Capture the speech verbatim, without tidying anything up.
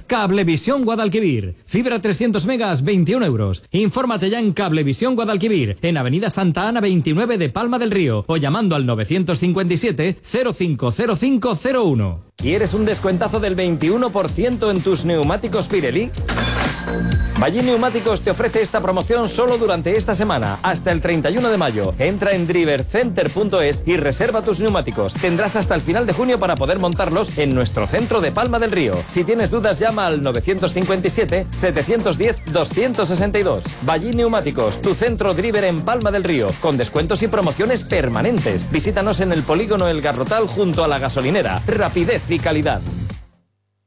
Cablevisión Guadalquivir. Fibra trescientos megas, veintiún euros. Infórmate ya en Cablevisión Guadalquivir, en Avenida Santa Ana veintinueve de Palma del Río, o llamando al novecientos cincuenta y siete, cero cinco cero cinco cero uno. ¿Quieres un descuentazo del veintiuno por ciento en tus neumáticos Pirelli? Ballín Neumáticos te ofrece esta promoción solo durante esta semana, hasta el treinta y uno de mayo. Entra en drivercenter punto es y reserva tus neumáticos. Tendrás hasta el final de junio para poder montarlos en nuestro centro de Palma del Río. Si tienes dudas, llama al novecientos cincuenta y siete, setecientos diez, doscientos sesenta y dos. Ballín Neumáticos, tu centro driver en Palma del Río, con descuentos y promociones permanentes. Visítanos en el polígono El Garrotal junto a la gasolinera. Rapidez y calidad.